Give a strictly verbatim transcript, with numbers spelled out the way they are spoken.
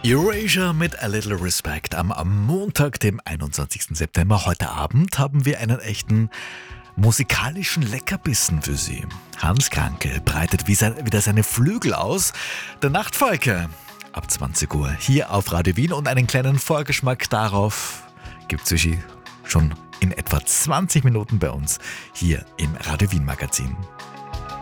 Erasure mit A Little Respect am, am Montag, dem einundzwanzigsten September. Heute Abend haben wir einen echten musikalischen Leckerbissen für Sie. Hans Krankel breitet wie sein, wieder seine Flügel aus. Der Nachtfalke ab zwanzig Uhr hier auf Radio Wien und einen kleinen Vorgeschmack darauf gibt es für Sie schon in etwa zwanzig Minuten bei uns hier im Radio Wien Magazin.